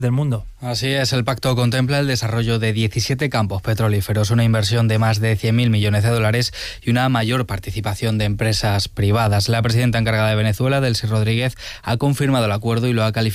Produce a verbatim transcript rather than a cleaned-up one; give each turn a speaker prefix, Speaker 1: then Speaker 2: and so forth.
Speaker 1: del mundo.
Speaker 2: Así es, el pacto contempla el desarrollo de diecisiete campos petrolíferos, una inversión de más de cien mil millones de dólares y una mayor participación de empresas privadas. La presidenta encargada de Venezuela, Delcy Rodríguez, ha confirmado el acuerdo y lo ha calificado